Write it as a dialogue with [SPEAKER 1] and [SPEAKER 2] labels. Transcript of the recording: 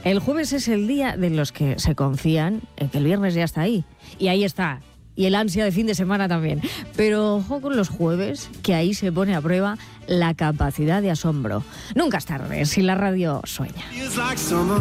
[SPEAKER 1] El jueves es el día de los que se confían en que el viernes ya está ahí. Y ahí está. Y el ansia de fin de semana también. Pero ojo con los jueves, que ahí se pone a prueba la capacidad de asombro. Nunca es tarde si la radio sueña.